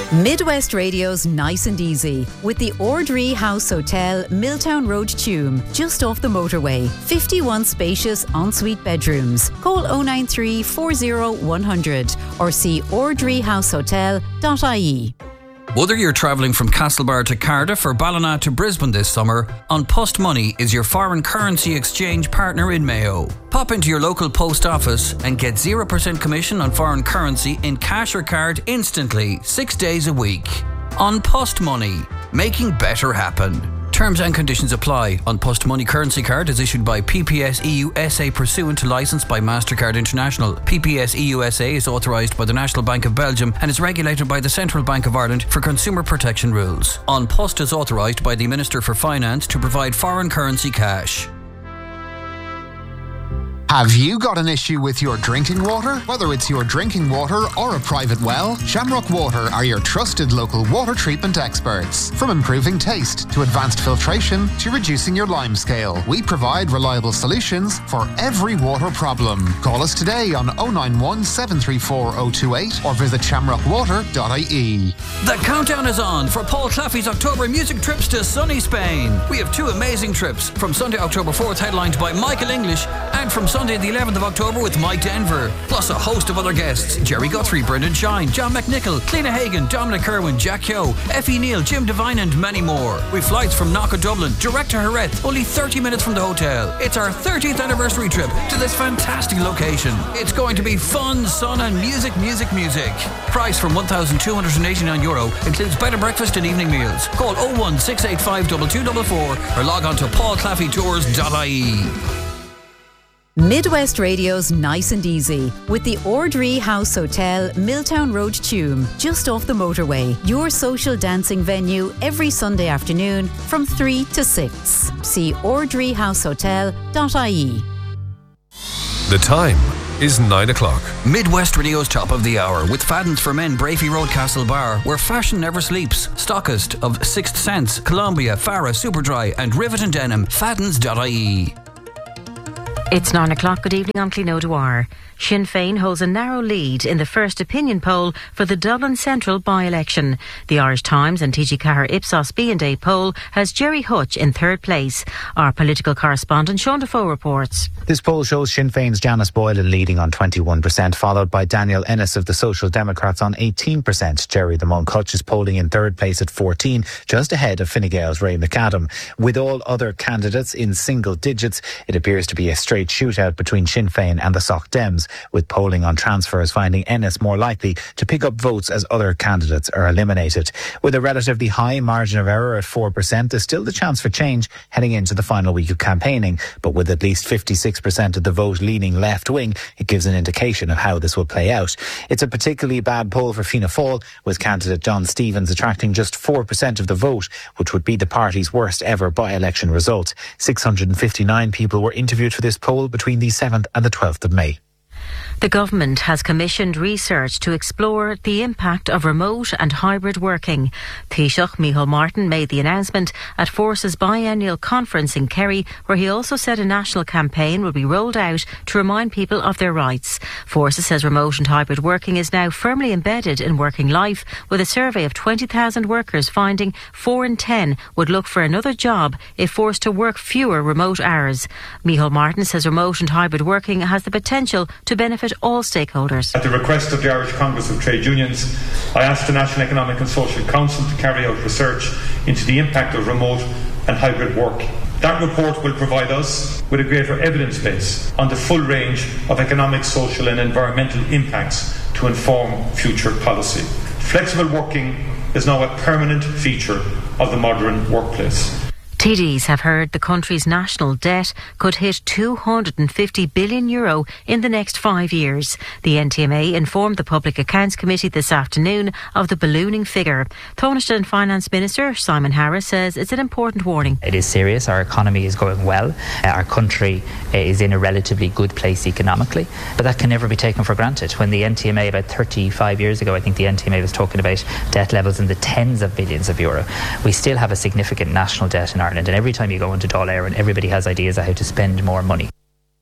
Midwest Radio's Nice and Easy with the Ordree House Hotel, Milltown Road, Tuam, just off the motorway. 51 spacious ensuite bedrooms. Call 093 40 100 or see ordreehousehotel.ie. Whether you're travelling from Castlebar to Cardiff or Ballina to Brisbane this summer, An Post Money is your foreign currency exchange partner in Mayo. Pop into your local post office and get 0% commission on foreign currency in cash or card instantly, 6 days a week. An Post Money, making better happen. Terms and conditions apply. An Post Money currency card is issued by PPS EU SA pursuant to licence by MasterCard International. PPS EU SA is authorised by the National Bank of Belgium and is regulated by the Central Bank of Ireland for consumer protection rules. An Post is authorised by the Minister for Finance to provide foreign currency cash. Have you got an issue with your drinking water? Whether it's your drinking water or a private well, Shamrock Water are your trusted local water treatment experts. From improving taste to advanced filtration to reducing your lime scale, we provide reliable solutions for every water problem. Call us today on 091 734 028 or visit shamrockwater.ie. The countdown is on for Paul Claffey's October music trips to sunny Spain. We have two amazing trips, from Sunday, October 4th, headlined by Michael English, and from Sunday the 11th of October with Mike Denver, plus a host of other guests: Jerry Guthrie, Brendan Shine, John McNichol, Cliona Hagan, Dominic Kerwin, Jack Hyo, Effie Neal, Jim Devine and many more. With flights from Knock Dublin direct to Jerez, only 30 minutes from the hotel. It's our 30th anniversary trip to this fantastic location. It's going to be fun, sun and music. Price from €1,289, includes bed and breakfast and evening meals. Call 01 685 2244 or log on to paulclaffeytours.ie. Midwest Radio's Nice and Easy with the Ordree House Hotel, Milltown Road, Tuam, just off the motorway. Your social dancing venue every Sunday afternoon from 3 to 6. See ordreehousehotel.ie. The time is 9 o'clock. Midwest Radio's Top of the Hour with Fadden's for Men, Brafey Road, Castlebar, where fashion never sleeps. Stockist of Sixth Sense, Columbia, Farah, Superdry and Rivet and Denim. Faddens.ie. It's 9 o'clock. Good evening, I'm Clín O'Dwyer. Sinn Féin holds a narrow lead in the first opinion poll for the Dublin Central by-election. The Irish Times and TG Ceathair Ipsos B&A poll has Jerry Hutch in third place. Our political correspondent Sean Defoe reports. This poll shows Sinn Féin's Janice Boylan leading on 21%, followed by Daniel Ennis of the Social Democrats on 18%. Jerry the Monk Hutch is polling in third place at 14%, just ahead of Fine Gael's Ray McAdam. With all other candidates in single digits, it appears to be a straight shootout between Sinn Féin and the Soc Dems, with polling on transfers finding Ennis more likely to pick up votes as other candidates are eliminated. With a relatively high margin of error at 4%, there's still the chance for change heading into the final week of campaigning, but with at least 56% of the vote leaning left-wing, it gives an indication of how this will play out. It's a particularly bad poll for Fianna Fáil, with candidate John Stevens attracting just 4% of the vote, which would be the party's worst ever by-election result. 659 people were interviewed for this poll between the 7th and the 12th of May. The government has commissioned research to explore the impact of remote and hybrid working. Taoiseach Micheál Martin made the announcement at Force's biennial conference in Kerry, where he also said a national campaign will be rolled out to remind people of their rights. Force says remote and hybrid working is now firmly embedded in working life, with a survey of 20,000 workers finding 4 in 10 would look for another job if forced to work fewer remote hours. Micheál Martin says remote and hybrid working has the potential to benefit all stakeholders. At the request of the Irish Congress of Trade Unions, I asked the National Economic and Social Council to carry out research into the impact of remote and hybrid work. That report will provide us with a greater evidence base on the full range of economic, social and environmental impacts to inform future policy. Flexible working is now a permanent feature of the modern workplace. TDs have heard the country's national debt could hit €250 billion in the next 5 years. The NTMA informed the Public Accounts Committee this afternoon of the ballooning figure. Taoiseach and Finance Minister Simon Harris says it's an important warning. It is serious. Our economy is going well. Our country is in a relatively good place economically, but that can never be taken for granted. When the NTMA about 35 years ago, I think the NTMA was talking about debt levels in the tens of billions of euro. We still have a significant national debt in Ireland, and every time you go into Dáil Éireann, everybody has ideas of how to spend more money.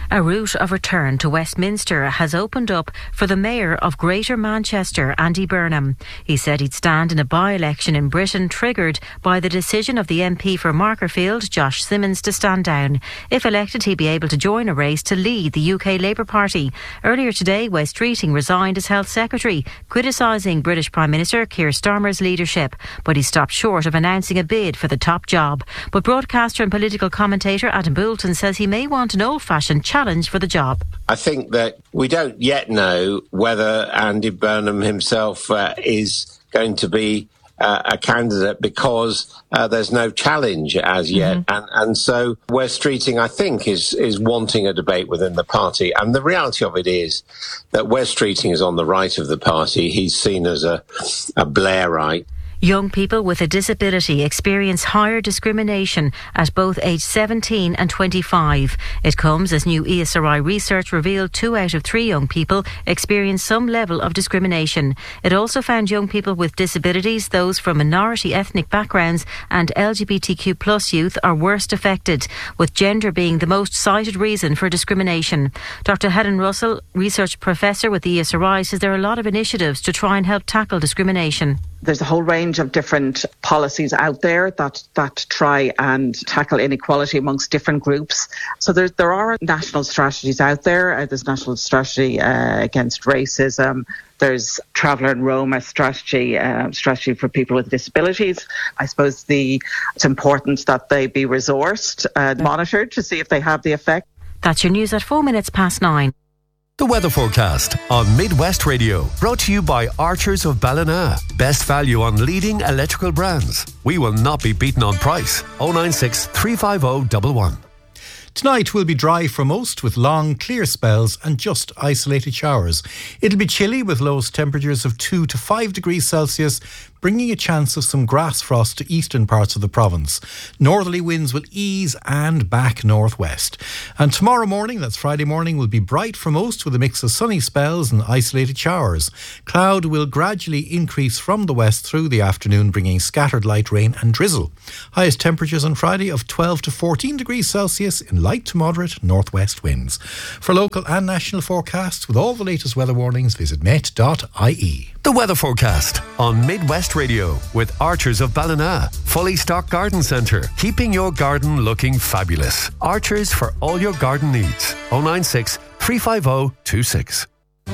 A route of return to Westminster has opened up for the Mayor of Greater Manchester, Andy Burnham. He said he'd stand in a by-election in Britain triggered by the decision of the MP for Markerfield, Josh Simmons, to stand down. If elected, he'd be able to join a race to lead the UK Labour Party. Earlier today, Wes Streeting resigned as Health Secretary, criticising British Prime Minister Keir Starmer's leadership, but he stopped short of announcing a bid for the top job. But broadcaster and political commentator Adam Boulton says he may want an old-fashioned challenge for the job. I think that we don't yet know whether Andy Burnham himself is going to be a candidate because there's no challenge as yet. And so Wes Streeting, I think, is wanting a debate within the party. And the reality of it is that Wes Streeting is on the right of the party. He's seen as a Blairite. Young people with a disability experience higher discrimination at both age 17 and 25. It comes as new ESRI research revealed 2 out of 3 young people experience some level of discrimination. It also found young people with disabilities, those from minority ethnic backgrounds and LGBTQ+ youth are worst affected, with gender being the most cited reason for discrimination. Dr. Helen Russell, research professor with the ESRI, says there are a lot of initiatives to try and help tackle discrimination. There's a whole range of different policies out there that try and tackle inequality amongst different groups. So there are national strategies out there. There's national strategy against racism. There's Traveller and Roma strategy for people with disabilities. I suppose it's important that they be resourced and monitored to see if they have the effect. That's your news at 9:04. The weather forecast on Midwest Radio, brought to you by Archers of Ballina. Best value on leading electrical brands. We will not be beaten on price. 096 350 11. Tonight will be dry for most, with long, clear spells and just isolated showers. It'll be chilly with lowest temperatures of 2 to 5 degrees Celsius, bringing a chance of some grass frost to eastern parts of the province. Northerly winds will ease and back northwest. And tomorrow morning, that's Friday morning, will be bright for most, with a mix of sunny spells and isolated showers. Cloud will gradually increase from the west through the afternoon, bringing scattered light rain and drizzle. Highest temperatures on Friday of 12 to 14 degrees Celsius in light to moderate northwest winds. For local and national forecasts with all the latest weather warnings, visit met.ie. The weather forecast on Midwest Radio with Archers of Ballina. Fully stocked garden centre, keeping your garden looking fabulous. Archers for all your garden needs. 096 350 26.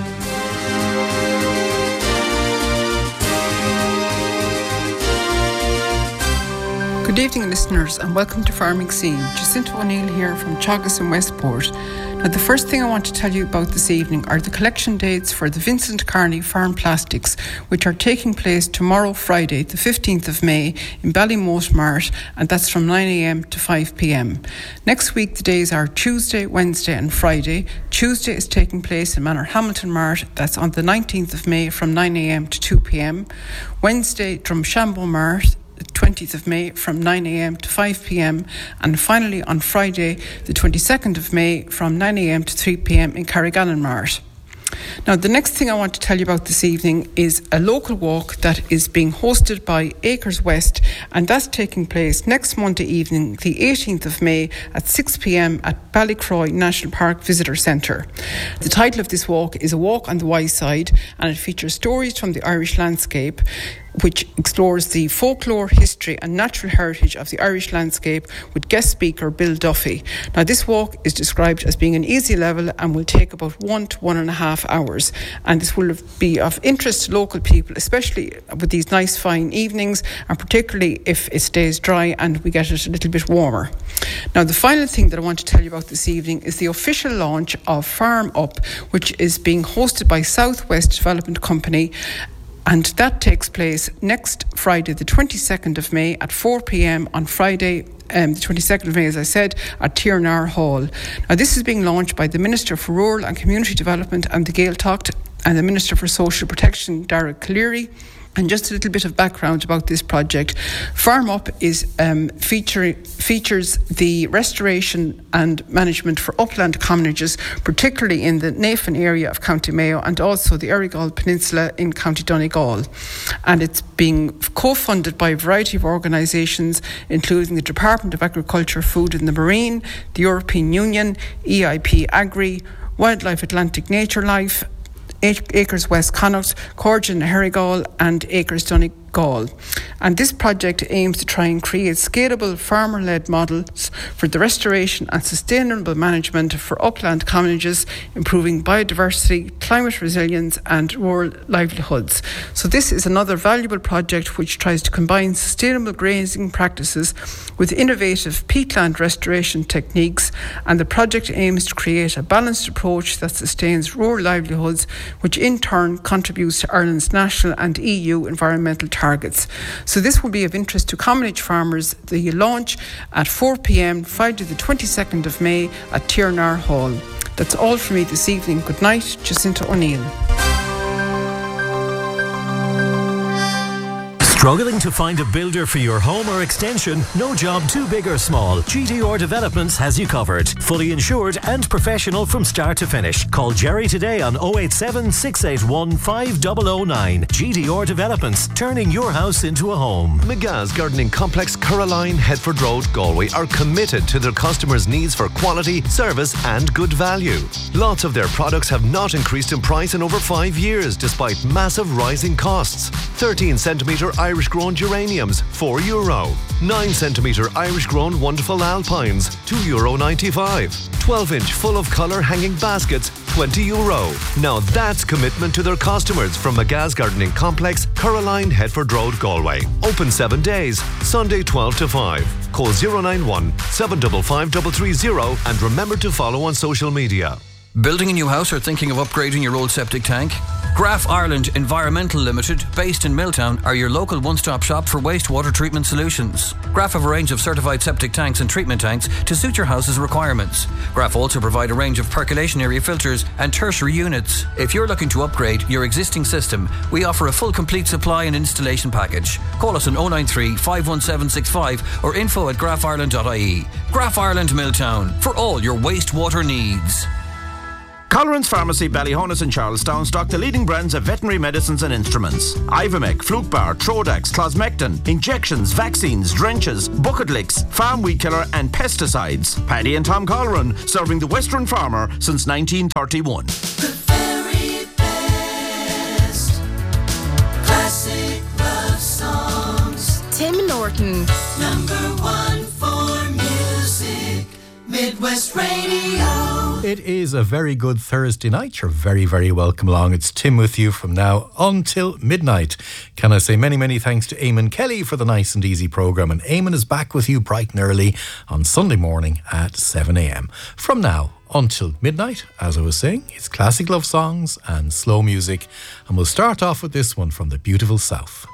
Good evening, listeners, and welcome to Farming Scene. Jacinta O'Neill here from Teagasc and Westport. Now, the first thing I want to tell you about this evening are the collection dates for the Vincent Carney Farm Plastics, which are taking place tomorrow, Friday, the 15th of May, in Ballymote Mart, and that's from 9 a.m. to 5 p.m. Next week, the days are Tuesday, Wednesday and Friday. Tuesday is taking place in Manor Hamilton Mart, that's on the 19th of May from 9 a.m. to 2 p.m. Wednesday, Drumshambo Mart, 20th of May from 9 a.m. to 5 p.m. and finally on Friday the 22nd of May from 9 a.m. to 3 p.m. in Carrigallen Mart. Now, the next thing I want to tell you about this evening is a local walk that is being hosted by Acres West, and that's taking place next Monday evening, the 18th of May at 6 p.m. at Ballycroy National Park Visitor Centre. The title of this walk is A Walk on the Wise Side, and it features stories from the Irish landscape, which explores the folklore, history and natural heritage of the Irish landscape with guest speaker Bill Duffy. Now, this walk is described as being an easy level and will take about 1 to 1.5 hours, and this will be of interest to local people, especially with these nice fine evenings, and particularly if it stays dry and we get it a little bit warmer. Now, the final thing that I want to tell you about this evening is the official launch of Farm Up, which is being hosted by Southwest Development Company, and that takes place next Friday, the 22nd of May at 4 p.m. on Friday, the 22nd of May, as I said, at Tiernar Hall. Now, this is being launched by the Minister for Rural and Community Development and the Gaeltacht and the Minister for Social Protection, Darragh Cleary. And just a little bit of background about this project. Farm Up is features the restoration and management for upland commonages, particularly in the Navan area of County Mayo and also the Errigal Peninsula in County Donegal. And it's being co-funded by a variety of organisations, including the Department of Agriculture, Food and the Marine, the European Union, EIP Agri, Wildlife Atlantic Nature Life, Acres West Connaught, Corgin Herrigal and Acres Donegal. And this project aims to try and create scalable farmer-led models for the restoration and sustainable management for upland commonages, improving biodiversity, climate resilience and rural livelihoods. So this is another valuable project which tries to combine sustainable grazing practices with innovative peatland restoration techniques, and the project aims to create a balanced approach that sustains rural livelihoods, which in turn contributes to Ireland's national and EU environmental targets. So this will be of interest to commonage farmers. The launch at 4 p.m. Friday the 22nd of May at Tiernar Hall. That's all from me this evening. Good night, Jacinta O'Neill. Struggling to find a builder for your home or extension? No job too big or small. GDR Developments has you covered. Fully insured and professional from start to finish. Call Jerry today on 087 681 5009. GDR Developments, turning your house into a home. McGa's Gardening Complex, Caroline, Headford Road, Galway are committed to their customers' needs for quality, service and good value. Lots of their products have not increased in price in over 5 years despite massive rising costs. 13 centimetre Irish grown geraniums, €4. 9 centimetre Irish grown wonderful alpines, €2.95. 12-inch full of colour hanging baskets, €20. Now that's commitment to their customers from McGa's Gardening Complex, Caroline, Headford Road, Galway. Open 7 days, Sunday 12 to 5. Call 091 755 330 and remember to follow on social media. Building a new house or thinking of upgrading your old septic tank? Graf Ireland Environmental Limited, based in Milltown, are your local one-stop shop for wastewater treatment solutions. Graf have a range of certified septic tanks and treatment tanks to suit your house's requirements. Graf also provide a range of percolation area filters and tertiary units. If you're looking to upgrade your existing system, we offer a full complete supply and installation package. Call us on 093 51765 or info@grafireland.ie. Graf Ireland Milltown, for all your wastewater needs. Colleran's Pharmacy, Ballyhonus and Charlestown stock the leading brands of veterinary medicines and instruments. Ivomec, Flukebar, Trodax, Closmectin, injections, vaccines, drenches, bucket licks, farm weed killer and pesticides. Paddy and Tom Colleran, serving the Western farmer since 1931. The very best classic love songs. Tim Norton. #1 for music. Midwest Radio. It is a very good Thursday night. You're very, very welcome along. It's Tim with you from now until midnight. Can I say many, many thanks to Eamon Kelly for the nice and easy programme. And Eamon is back with you bright and early on Sunday morning at 7 a.m. From now until midnight, as I was saying, it's classic love songs and slow music. And we'll start off with this one from the beautiful South.